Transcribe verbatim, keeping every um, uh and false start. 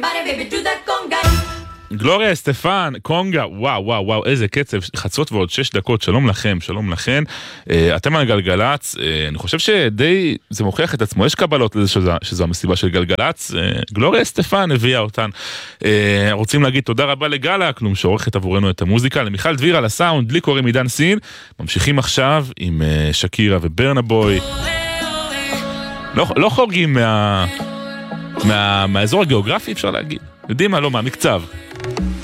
גלוריה אסטפן, קונגה, וואו וואו וואו, איזה קצב, חצות ועוד שש דקות, שלום לכם, שלום לכם, אתם על גלגלץ, אני חושב שדי, זה מוכיח את עצמו, יש קבלות לזה שזו, שזו המסיבה של גלגלץ, גלוריה אסטפן הביאה אותן, רוצים להגיד תודה רבה לגלה, כלום שעורכת עבורנו את המוזיקה, למיכל דביר על הסאונד, לי קוראים עידן סין, ממשיכים עכשיו עם שקירה וברנה בוי, לא, לא חורגים מה, מה, מהאזור הגיאוגרפי אפשר להגיד, יודעים מה, לא, מהמקצב.